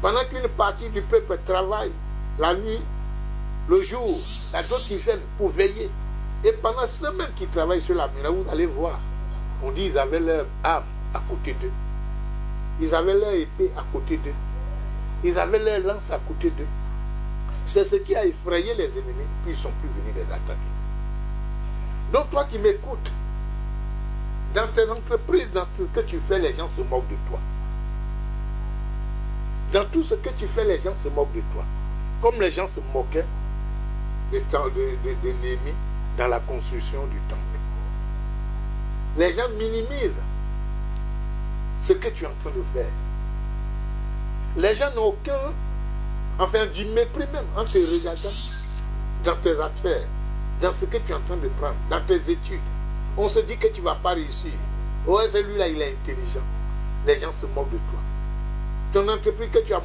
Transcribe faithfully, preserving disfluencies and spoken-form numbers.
Pendant qu'une partie du peuple travaille la nuit, le jour, il y a d'autres qui viennent pour veiller. Et pendant ceux mêmes qui travaillent sur la muraille, vous allez voir, on dit qu'ils avaient leur arme à côté d'eux. Ils avaient leur épée à côté d'eux. Ils avaient leur lance à côté d'eux. C'est ce qui a effrayé les ennemis, puis ils ne sont plus venus les attaquer. Donc toi qui m'écoutes, dans tes entreprises, dans tout ce que tu fais, les gens se moquent de toi. Dans tout ce que tu fais, les gens se moquent de toi. Comme les gens se moquaient de, de, de, de Néhémie dans la construction du temple. Les gens minimisent ce que tu es en train de faire. Les gens n'ont aucun, enfin du mépris même en te regardant dans tes affaires, dans ce que tu es en train de prendre, dans tes études. On se dit que tu ne vas pas réussir. Ouais, celui-là, il est intelligent. Les gens se moquent de toi. Ton entreprise que tu as